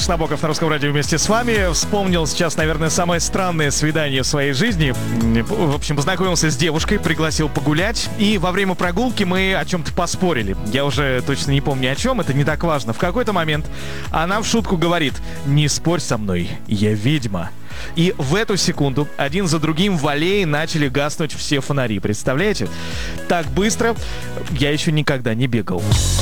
Набоков на Русском радио вместе с вами. Вспомнил сейчас, наверное, самое странное свидание в своей жизни. В общем, познакомился с девушкой, пригласил погулять. И во время прогулки мы о чем-то поспорили. Я уже точно не помню о чем, это не так важно. В какой-то момент она в шутку говорит: «Не спорь со мной, я ведьма». И в эту секунду один за другим в аллее начали гаснуть все фонари. Представляете? Так быстро я еще никогда не бегал.